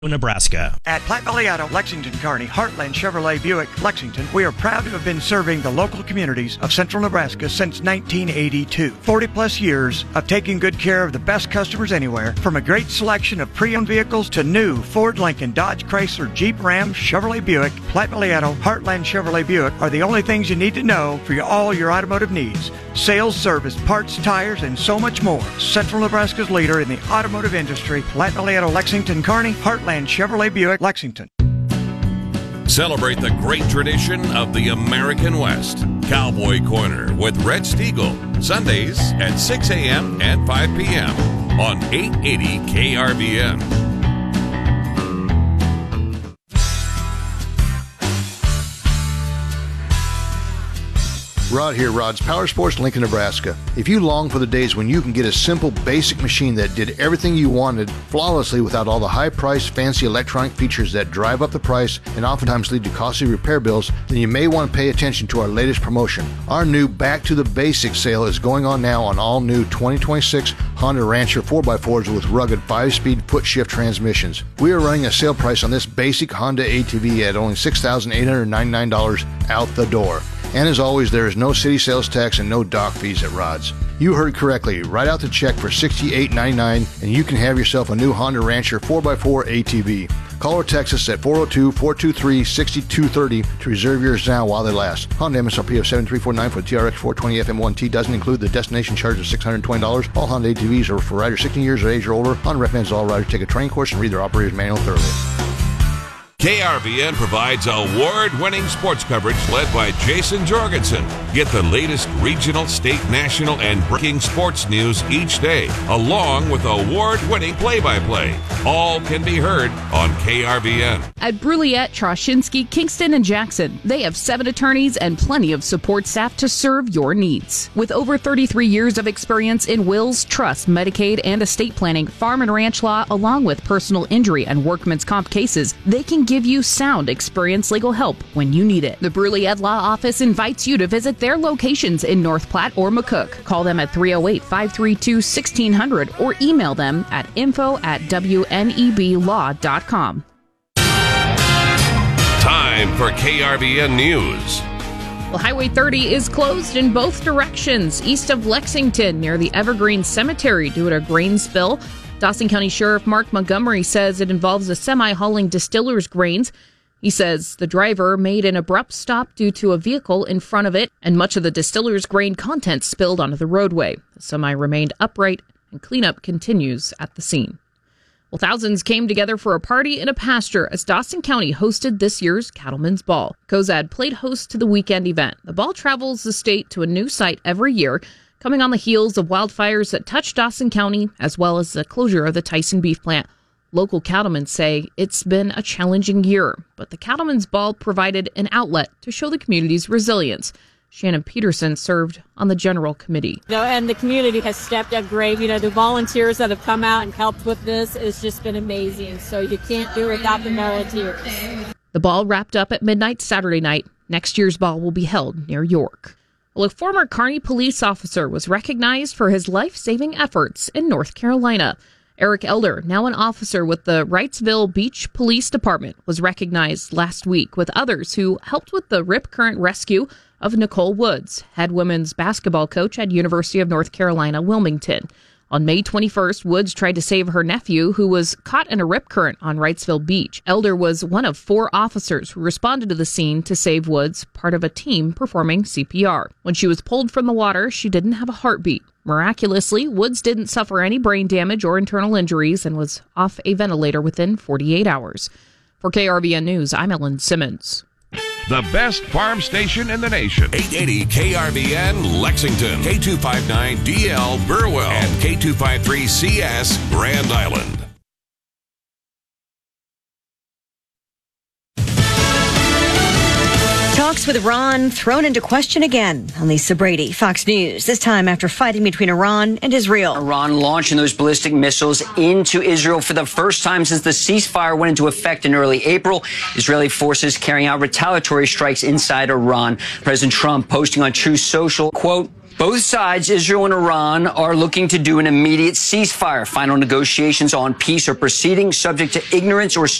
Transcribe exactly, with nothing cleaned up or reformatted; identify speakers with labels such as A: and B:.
A: Nebraska.
B: At Platte Valley Auto, Lexington, Kearney, Heartland Chevrolet Buick, Lexington, we are proud to have been serving the local communities of central Nebraska since nineteen eighty-two. forty plus years of taking good care of the best customers anywhere, from a great selection of pre-owned vehicles to new Ford, Lincoln, Dodge, Chrysler, Jeep, Ram, Chevrolet Buick. Platte Valley Auto, Heartland Chevrolet Buick are the only things you need to know for your, all your automotive needs. Sales, service, parts, tires, and so much more. Central Nebraska's leader in the automotive industry, Platte Valley Auto, Lexington, Kearney, Heartland Chevrolet Buick, Lexington.
C: Celebrate the great tradition of the American West. Cowboy Corner with Red Stiegel, Sundays at six a.m. and five p.m. on eight eighty K R V N.
D: Rod here, Rod's Power Sports, Lincoln, Nebraska. If you long for the days when you can get a simple, basic machine that did everything you wanted flawlessly without all the high-priced, fancy electronic features that drive up the price and oftentimes lead to costly repair bills, then you may want to pay attention to our latest promotion. Our new Back to the Basics sale is going on now on all new twenty twenty-six Honda Rancher four by fours with rugged five-speed foot-shift transmissions. We are running a sale price on this basic Honda A T V at only six thousand eight hundred ninety-nine dollars out the door. And as always, there is no city sales tax and no dock fees at Rod's. You heard correctly. Write out the check for sixty-eight ninety-nine and you can have yourself a new Honda Rancher four by four A T V. Call or text us at four oh two, four two three, six two three oh to reserve yours now while they last. Honda M S R P of seven three four nine for the T R X four twenty F M one T doesn't include the destination charge of six hundred twenty dollars. All Honda A T Vs are for riders sixteen years of age or older. Honda recommends all riders take a training course and read their operator's manual thoroughly.
C: K R V N provides award-winning sports coverage led by Jason Jorgensen. Get the latest regional, state, national, and breaking sports news each day, along with award-winning play-by-play. All can be heard on K R V N.
E: At Bruliette, Troshinsky, Kingston, and Jackson, they have seven attorneys and plenty of support staff to serve your needs. With over thirty-three years of experience in wills, trust, Medicaid, and estate planning, farm and ranch law, along with personal injury and workman's comp cases, they can give you sound, experienced legal help when you need it. The Bruliette Law Office invites you to visit their locations in North Platte or McCook. Call them at three oh eight, five three two, one six hundred or email them at info at w n e b law dot com.
C: Time for K R V N News.
E: Well, Highway thirty is closed in both directions east of Lexington near the Evergreen Cemetery due to a grain spill. Dawson County Sheriff Mark Montgomery says it involves a semi hauling distiller's grains. He says the driver made an abrupt stop due to a vehicle in front of it, and much of the distiller's grain contents spilled onto the roadway. The semi remained upright, and cleanup continues at the scene. Well, thousands came together for a party in a pasture as Dawson County hosted this year's Cattlemen's Ball. Cozad played host to the weekend event. The ball travels the state to a new site every year, coming on the heels of wildfires that touched Dawson County, as well as the closure of the Tyson beef plant. Local cattlemen say it's been a challenging year, but the Cattlemen's Ball provided an outlet to show the community's resilience. Shannon Peterson served on the general committee.
F: You know, and the community has stepped up great. You know, the volunteers that have come out and helped with this has just been amazing. So you can't do it without the volunteers.
E: The ball wrapped up at midnight Saturday night. Next year's ball will be held near York. Well, a former Kearney police officer was recognized for his life-saving efforts in North Carolina. Eric Elder, now an officer with the Wrightsville Beach Police Department, was recognized last week with others who helped with the Rip Current rescue of Nicole Woods, head women's basketball coach at University of North Carolina, Wilmington. On May twenty-first, Woods tried to save her nephew, who was caught in a rip current on Wrightsville Beach. Elder was one of four officers who responded to the scene to save Woods, part of a team performing C P R. When she was pulled from the water, she didn't have a heartbeat. Miraculously, Woods didn't suffer any brain damage or internal injuries and was off a ventilator within forty-eight hours. For K R V N News, I'm Ellen Simmons.
C: The best farm station in the nation. eight eighty K R V N Lexington, K two fifty-nine D L Burwell, and K two fifty-three C S Grand Island.
G: Talks with Iran thrown into question again. On Lisa Brady, Fox News, this time after fighting between Iran and Israel.
H: Iran launching those ballistic missiles into Israel for the first time since the ceasefire went into effect in early April. Israeli forces carrying out retaliatory strikes inside Iran. President Trump posting on Truth Social, quote, Both sides, Israel and Iran, are looking to do an immediate ceasefire. Final negotiations on peace are proceeding, subject to ignorance or